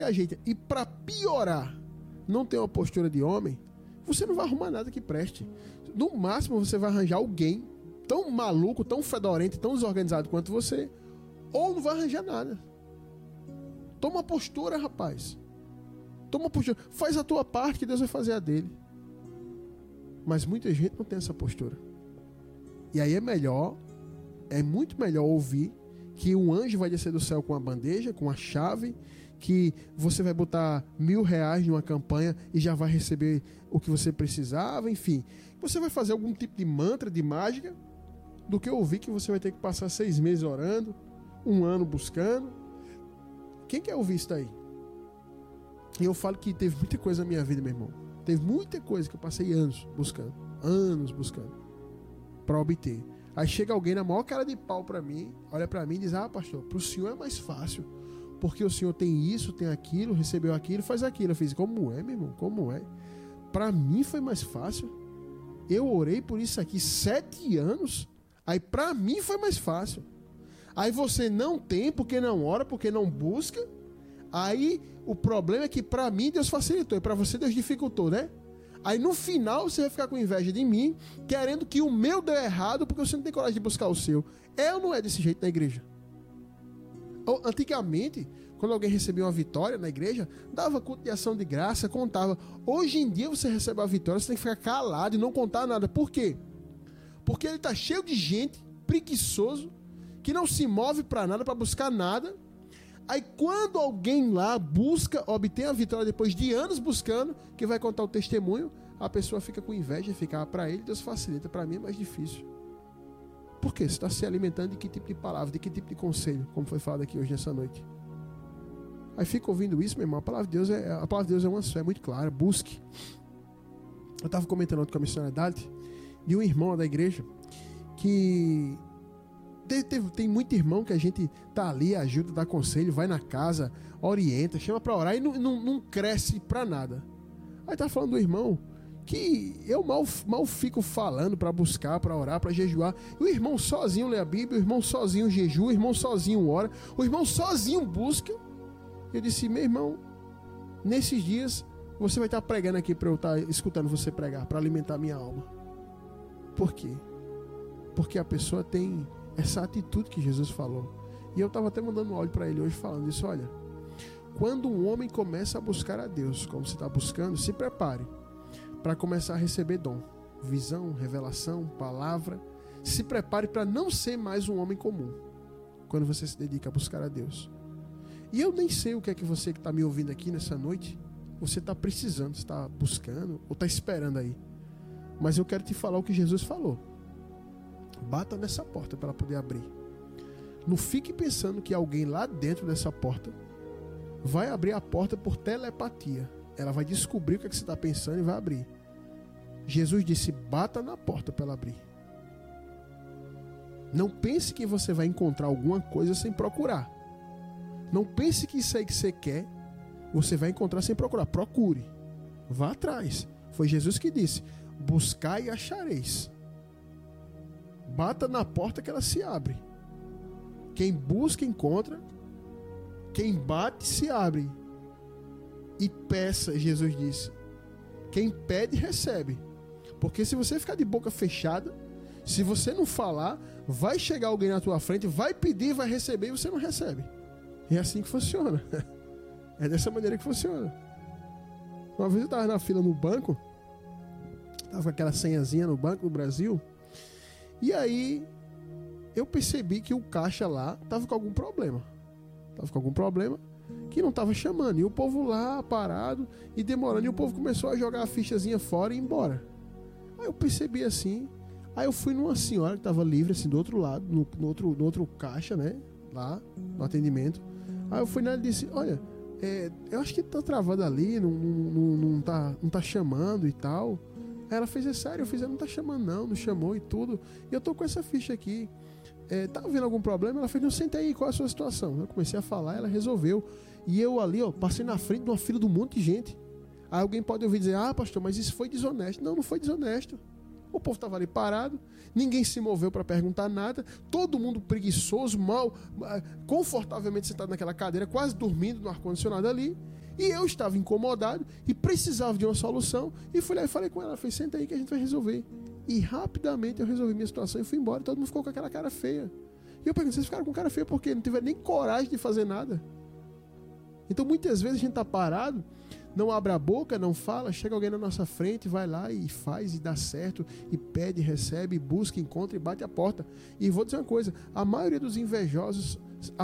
ajeita. E para piorar, não ter uma postura de homem, você não vai arrumar nada que preste. No máximo você vai arranjar alguém tão maluco, tão fedorento, tão desorganizado quanto você, ou não vai arranjar nada. Toma uma postura, rapaz. Toma uma postura. Faz a tua parte que Deus vai fazer a dele. Mas muita gente não tem essa postura. E aí é muito melhor ouvir que um anjo vai descer do céu com a bandeja, com a chave, que você vai botar R$1.000 numa campanha e já vai receber o que você precisava, enfim. Você vai fazer algum tipo de mantra, de mágica, do que ouvir que você vai ter que passar 6 meses orando, 1 ano buscando. Quem quer ouvir isso daí? E eu falo que teve muita coisa na minha vida, meu irmão. Teve muita coisa que eu passei anos buscando para obter. Aí chega alguém na maior cara de pau pra mim, olha pra mim e diz: ah, pastor, pro senhor é mais fácil, porque o senhor tem isso, tem aquilo, recebeu aquilo, faz aquilo. Eu fiz: como é, meu irmão? Como é? Pra mim foi mais fácil. Eu orei por isso aqui 7 anos, aí pra mim foi mais fácil. Aí você não tem, porque não ora, porque não busca. Aí o problema é que pra mim Deus facilitou, e pra você Deus dificultou, né? Aí no final você vai ficar com inveja de mim, querendo que o meu dê errado, porque você não tem coragem de buscar o seu. É ou não é desse jeito na igreja? Antigamente, quando alguém recebia uma vitória na igreja, dava culto de ação de graça, contava. Hoje em dia você recebe a vitória, você tem que ficar calado e não contar nada. Por quê? Porque ele está cheio de gente, preguiçoso, que não se move para nada, para buscar nada. Aí quando alguém lá busca, obtém a vitória depois de anos buscando, que vai contar o testemunho, a pessoa fica com inveja e fica: para ele Deus facilita, para mim é mais difícil. Por quê? Você está se alimentando de que tipo de palavra, de que tipo de conselho, como foi falado aqui hoje nessa noite? Aí fica ouvindo isso, meu irmão. A palavra de Deus é uma só, é muito clara. Busque. Eu estava comentando ontem com a missionariedade de um irmão da igreja que tem muito irmão que a gente tá ali, ajuda, dá conselho, vai na casa, orienta, chama pra orar e não cresce pra nada. Aí tá falando do irmão que eu mal fico falando pra buscar, pra orar, pra jejuar. O irmão sozinho lê a Bíblia, o irmão sozinho jejua, o irmão sozinho ora, o irmão sozinho busca. Eu disse: meu irmão, nesses dias você vai estar pregando aqui pra eu estar escutando você pregar, pra alimentar minha alma. Por quê? Porque a pessoa tem essa atitude que Jesus falou. E eu estava até mandando um áudio para ele hoje falando isso: olha, quando um homem começa a buscar a Deus, como você está buscando, se prepare para começar a receber dom, visão, revelação, palavra. Se prepare para não ser mais um homem comum quando você se dedica a buscar a Deus. E eu nem sei o que é que você que está me ouvindo aqui nessa noite, você está precisando, está buscando ou está esperando aí. Mas eu quero te falar o que Jesus falou: bata nessa porta para ela poder abrir. Não fique pensando que alguém lá dentro dessa porta vai abrir a porta por telepatia. Ela vai descobrir o que é que você está pensando e vai abrir. Jesus disse: bata na porta para ela abrir. Não pense que você vai encontrar alguma coisa sem procurar. Não pense que isso aí que você quer você vai encontrar sem procurar. Procure. Vá atrás. Foi Jesus que disse: buscai e achareis. Bata na porta que ela se abre. Quem busca, encontra. Quem bate, se abre. E peça, Jesus disse. Quem pede, recebe. Porque se você ficar de boca fechada, se você não falar, vai chegar alguém na tua frente, vai pedir, vai receber e você não recebe. É assim que funciona. É dessa maneira que funciona. Uma vez eu estava na fila no banco, estava com aquela senhazinha no Banco do Brasil. E aí eu percebi que o caixa lá estava com algum problema. Que não estava chamando. E o povo lá parado e demorando. E o povo começou a jogar a fichazinha fora e ir embora. Aí eu percebi assim. Aí eu fui numa senhora que estava livre, assim, do outro lado, no outro caixa, né? Lá, no atendimento. Aí eu fui nela e disse: olha, eu acho que tá travado ali, não tá chamando e tal. Aí ela fez: é sério? Eu fiz: não tá chamando não chamou e tudo. E eu tô com essa ficha aqui. Tá havendo algum problema? Ela fez: não, senta aí, qual é a sua situação? Eu comecei a falar, ela resolveu. E eu ali, ó, passei na frente de uma fila de um monte de gente. Aí alguém pode ouvir dizer: ah, pastor, mas isso foi desonesto. Não foi desonesto. O povo estava ali parado, ninguém se moveu para perguntar nada, todo mundo preguiçoso, mal, confortavelmente sentado naquela cadeira, quase dormindo no ar-condicionado ali. E eu estava incomodado e precisava de uma solução. E fui lá e falei com ela, falei, senta aí que a gente vai resolver. E rapidamente eu resolvi minha situação e fui embora. Todo mundo ficou com aquela cara feia. E eu perguntei, vocês ficaram com cara feia por quê? Não tiveram nem coragem de fazer nada. Então muitas vezes a gente está parado, não abre a boca, não fala, chega alguém na nossa frente, vai lá e faz e dá certo, e pede, recebe, busca, encontra e bate a porta. E vou dizer uma coisa, a maioria dos invejosos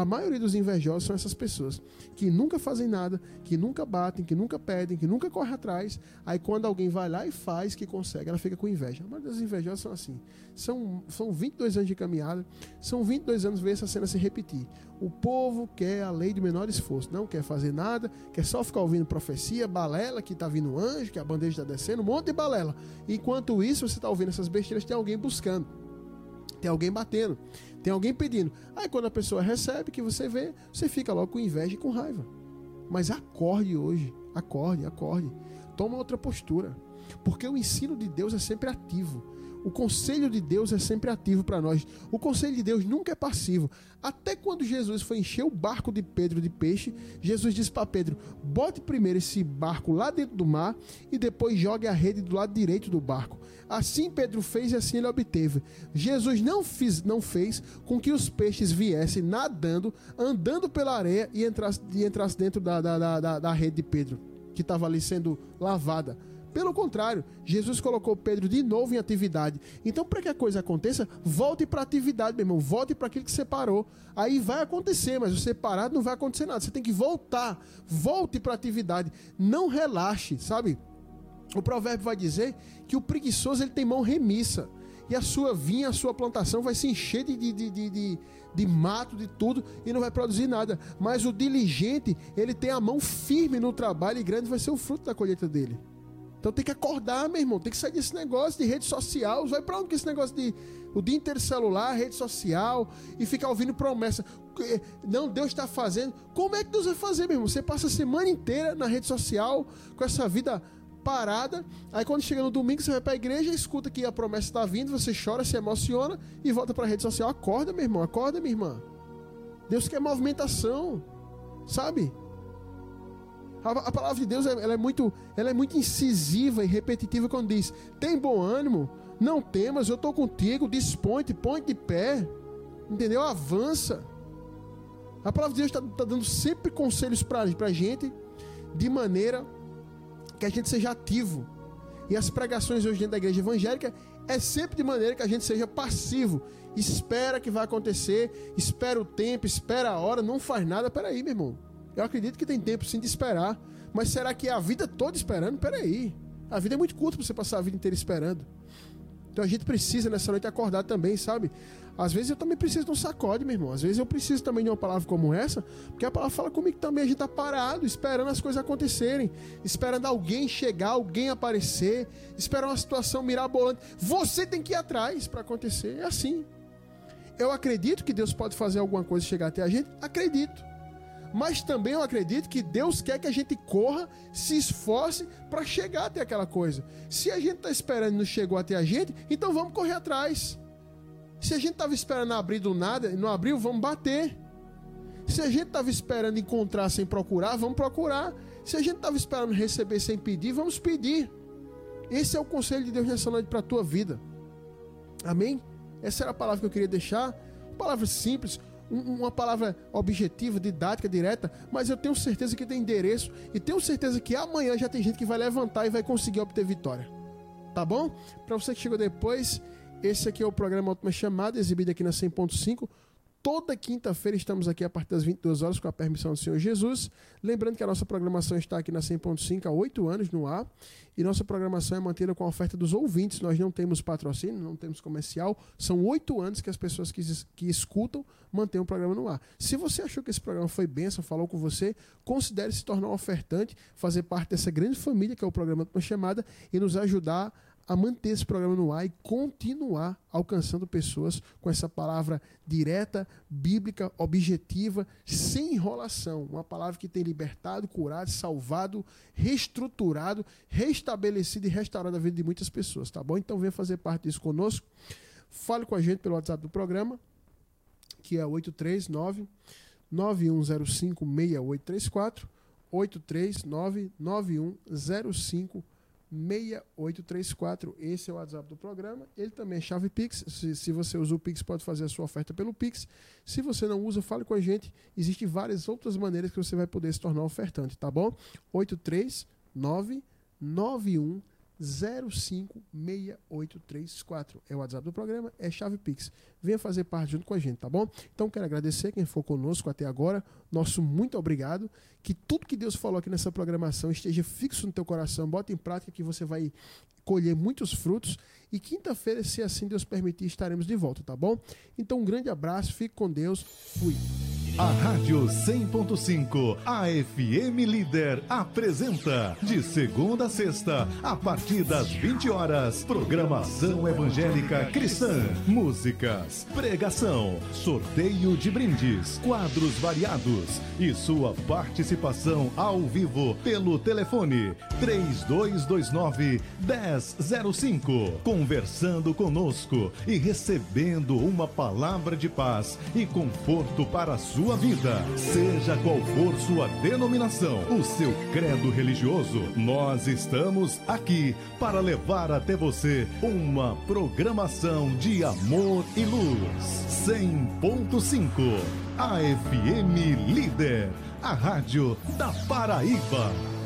são essas pessoas que nunca fazem nada, que nunca batem, que nunca pedem, que nunca correm atrás. Aí quando alguém vai lá e faz, que consegue, ela fica com inveja. A maioria das invejosas são assim. São 22 anos de caminhada, são 22 anos ver essa cena se repetir. O povo quer a lei de menor esforço, não quer fazer nada, quer só ficar ouvindo profecia, balela, que está vindo anjo, que a bandeja está descendo, um monte de balela. Enquanto isso, você está ouvindo essas besteiras, tem alguém buscando, tem alguém batendo, tem alguém pedindo. Aí quando a pessoa recebe, que você vê, você fica logo com inveja e com raiva. Mas acorde hoje, acorde. Toma outra postura, porque o ensino de Deus é sempre ativo. O conselho de Deus é sempre ativo para nós. O conselho de Deus nunca é passivo. Até quando Jesus foi encher o barco de Pedro de peixe, Jesus disse para Pedro, bote primeiro esse barco lá dentro do mar e depois jogue a rede do lado direito do barco. Assim Pedro fez e assim ele obteve. Jesus não fez com que os peixes viessem nadando, andando pela areia e entrasse dentro da rede de Pedro, que estava ali sendo lavada. Pelo contrário, Jesus colocou Pedro de novo em atividade. Então, para que a coisa aconteça, volte para a atividade, meu irmão. Volte para aquilo que você parou. Aí vai acontecer, mas você parado não vai acontecer nada. Você tem que voltar. Volte para a atividade. Não relaxe, sabe? O provérbio vai dizer que o preguiçoso ele tem mão remissa. E a sua vinha, a sua plantação vai se encher de mato, de tudo, e não vai produzir nada. Mas o diligente, ele tem a mão firme no trabalho e grande vai ser o fruto da colheita dele. Então tem que acordar, meu irmão, tem que sair desse negócio de rede social. Vai pra onde que esse negócio de o dia inteiro celular, rede social e ficar ouvindo promessa? Não, Deus está fazendo. Como é que Deus vai fazer, meu irmão? Você passa a semana inteira na rede social com essa vida parada. Aí quando chega no domingo você vai pra igreja, escuta que a promessa está vindo, você chora, se emociona e volta pra rede social. Acorda, meu irmão, acorda, minha irmã. Deus quer movimentação, sabe? A palavra de Deus ela é muito incisiva e repetitiva quando diz, tem bom ânimo, não temas, eu estou contigo, dispõe-te, põe de pé, entendeu? Avança. A palavra de Deus está dando sempre conselhos para a gente, de maneira que a gente seja ativo. E as pregações hoje dentro da igreja evangélica é sempre de maneira que a gente seja passivo. Espera que vai acontecer, espera o tempo, espera a hora, não faz nada. Peraí, meu irmão. Eu acredito que tem tempo sim de esperar. Mas será que é a vida toda esperando? Peraí. A vida é muito curta para você passar a vida inteira esperando. Então a gente precisa nessa noite acordar também, sabe? Às vezes eu também preciso de um sacode, meu irmão. Às vezes eu preciso também de uma palavra como essa, porque a palavra fala comigo também. A gente está parado, esperando as coisas acontecerem, esperando alguém chegar, alguém aparecer, esperando uma situação mirabolante. Você tem que ir atrás para acontecer. É assim. Eu acredito que Deus pode fazer alguma coisa chegar até a gente. Acredito. Mas também eu acredito que Deus quer que a gente corra, se esforce para chegar até aquela coisa. Se a gente está esperando e não chegou até a gente, então vamos correr atrás. Se a gente estava esperando abrir do nada e não abriu, vamos bater. Se a gente estava esperando encontrar sem procurar, vamos procurar. Se a gente estava esperando receber sem pedir, vamos pedir. Esse é o conselho de Deus nessa noite para a tua vida. Amém? Essa era a palavra que eu queria deixar. Uma palavra simples, uma palavra objetiva, didática, direta, mas eu tenho certeza que tem endereço e tenho certeza que amanhã já tem gente que vai levantar e vai conseguir obter vitória. Tá bom? Para você que chegou depois, esse aqui é o programa Última Chamada, exibido aqui na 100.5. Toda quinta-feira estamos aqui a partir das 22 horas com a permissão do Senhor Jesus. Lembrando que a nossa programação está aqui na 100.5 há 8 anos no ar. E nossa programação é mantida com a oferta dos ouvintes. Nós não temos patrocínio, não temos comercial. São 8 anos que as pessoas que escutam mantêm o programa no ar. Se você achou que esse programa foi bênção, falou com você, considere se tornar um ofertante, fazer parte dessa grande família que é o programa Última Chamada e nos ajudar a manter esse programa no ar e continuar alcançando pessoas com essa palavra direta, bíblica, objetiva, sem enrolação. Uma palavra que tem libertado, curado, salvado, reestruturado, restabelecido e restaurado a vida de muitas pessoas, tá bom? Então venha fazer parte disso conosco. Fale com a gente pelo WhatsApp do programa, que é 839-9105-6834, 839-9105-6834. Esse é o WhatsApp do programa. Ele também é chave Pix. Se você usa o Pix, pode fazer a sua oferta pelo Pix. Se você não usa, fale com a gente. Existem várias outras maneiras que você vai poder se tornar ofertante, tá bom? 839-9105-6834 é o WhatsApp do programa, é chave Pix. Venha fazer parte junto com a gente, tá bom? Então quero agradecer quem for conosco até agora. Nosso muito obrigado. Que tudo que Deus falou aqui nessa programação esteja fixo no teu coração. Bota em prática que você vai colher muitos frutos. E quinta-feira, se assim Deus permitir, estaremos de volta, tá bom? Então um grande abraço, fique com Deus. Fui. A Rádio 100.5, a FM Líder, apresenta, de segunda a sexta, a partir das 20 horas, programação evangélica cristã, músicas, pregação, sorteio de brindes, quadros variados e sua participação ao vivo pelo telefone 3229-1005, conversando conosco e recebendo uma palavra de paz e conforto para a sua vida, seja qual for sua denominação, o seu credo religioso, nós estamos aqui para levar até você uma programação de amor e luz. 100.5, a FM Líder, a rádio da Paraíba.